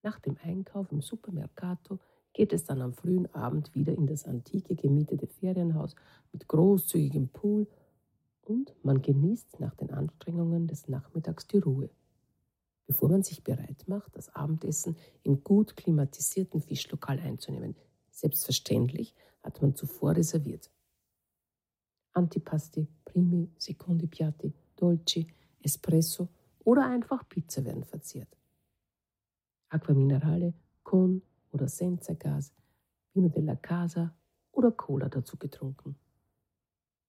Nach dem Einkauf im Supermercato geht es dann am frühen Abend wieder in das antike gemietete Ferienhaus mit großzügigem Pool und man genießt nach den Anstrengungen des Nachmittags die Ruhe, bevor man sich bereit macht, das Abendessen im gut klimatisierten Fischlokal einzunehmen. Selbstverständlich hat man zuvor reserviert. Antipasti, Primi, Secondi Piatti, Dolci, Espresso oder einfach Pizza werden verzehrt. Acqua Minerale, con oder senza Gas, Vino della Casa oder Cola dazu getrunken.